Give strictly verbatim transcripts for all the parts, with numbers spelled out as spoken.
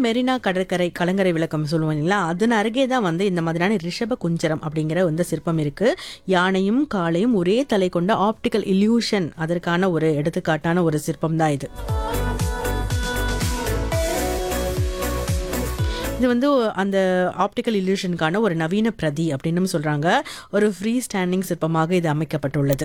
மெரினா கடற்கரை கலங்கரை விளக்கம் சொல்லுவோம் இல்லைங்களா, அதன் அருகே தான் வந்து இந்த மாதிரியான ரிஷப குஞ்சரம் அப்படிங்கிற வந்து சிற்பம் இருக்கு. யானையும் காளையும் ஒரே தலை கொண்ட ஆப்டிக்கல் இல்யூஷன் அதற்கான ஒரு எடுத்துக்காட்டான ஒரு சிற்பம் தான் இது. இது வந்து அந்த ஆப்டிக்கல் இல்யூஷனுக்கான ஒரு நவீன பிரதி அப்படின்னு சொல்றாங்க. ஒரு ஃப்ரீ ஸ்டாண்டிங் சிற்பமாக இது அமைக்கப்பட்டுள்ளது.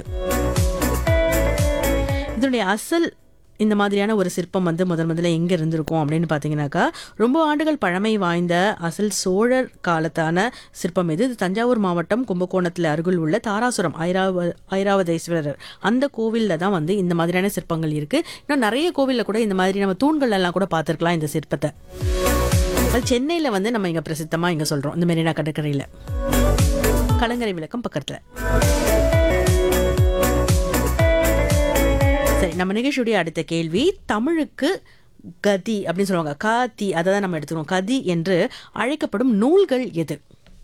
இதனுடைய அசல் இந்த மாதிரியான ஒரு சிற்பம் வந்து முதன் முதல்ல எங்கே இருந்திருக்கும் அப்படின்னு பார்த்தீங்கன்னாக்கா, ரொம்ப ஆண்டுகள் பழமை வாய்ந்த அசல் சோழர் காலத்தான சிற்பம் இது. இது தஞ்சாவூர் மாவட்டம் கும்பகோணத்தில் அருகில் உள்ள தாராசுரம் ஐராவ ஐராவதேஸ்வரர் அந்த கோவிலில் தான் வந்து இந்த மாதிரியான சிற்பங்கள் இருக்குது. இன்னும் நிறைய கோவிலில் கூட இந்த மாதிரி நம்ம தூண்கள் எல்லாம் கூட பார்த்துருக்கலாம் இந்த சிற்பத்தை. அது சென்னையில் வந்து நம்ம இங்கே பிரசித்தமாக இங்கே சொல்கிறோம், இந்த மெரினா கடற்கரையில் கலங்கரை விளக்கம் பக்கத்தில். சரி, நம்ம நிகழ்ச்சியுடைய அடுத்த கேள்வி, தமிழுக்கு கதி அப்படின்னு சொல்லுவாங்க, காதி, அதை தான் நம்ம எடுத்துக்கிறோம். கதி என்று அழைக்கப்படும் நூல்கள் எது?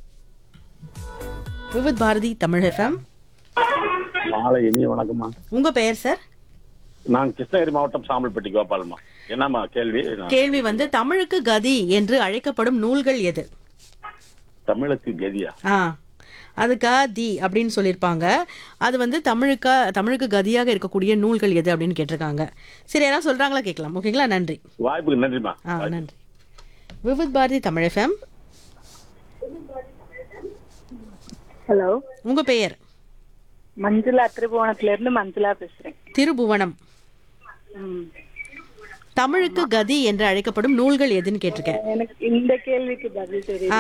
விவித் பாரதி தமிழ் எஃப்எம். மாலை இனிய வணக்கம்மா. உங்க பெயர் சார்? நான் கிருஷ்ணகிரி மாவட்டம் சாம்பல்பட்டி கோபாலம்மா. என்னம்மா கேள்வி? கேள்வி வந்து தமிழுக்கு கதி என்று அழைக்கப்படும் நூல்கள் எது? தமிழுக்கு கதியா? ஆ, அது கதி அப்படின்னு சொல்லியிருப்பாங்க. அது வந்து தமிழுக்கா தமிழுக்கு கதியாக இருக்கக்கூடிய நூல்கள் எது அப்படின்னு கேட்டிருக்காங்க. சரி, யாராவது சொல்றாங்களா கேட்கலாம். ஓகேங்களா, நன்றி. வாய்ப்புக்கு நன்றிமா. ஆ, நன்றி. விவித் பாரதி தமிழ் எஃப்எம். ஹலோ, உங்க பெயர்? மஞ்சுளா, திருபுவனத்துல இருந்து மஞ்சுளா பேசுறேன். திருபுவனம். ம். தமிழுக்கு கதி என்று அழைக்கப்படும் நூல்கள் எதுன்னு கேட்டிருக்கேன். எனக்கு இந்த கேள்விக்கு பதில் தெரியும்.